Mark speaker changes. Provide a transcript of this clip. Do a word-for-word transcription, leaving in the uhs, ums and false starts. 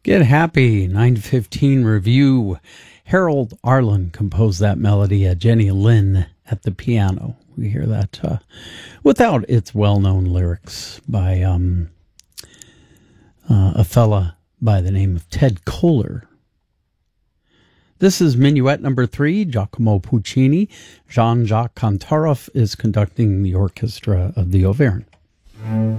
Speaker 1: Get Happy, nine fifteen review. Harold Arlen composed that melody, uh, Jenny Lynn at the piano. We hear that uh, without its well-known lyrics by um, uh, a fella by the name of Ted Koehler. This is Minuet number three, Giacomo Puccini. Jean-Jacques Kantaroff is conducting the orchestra of the Auvergne.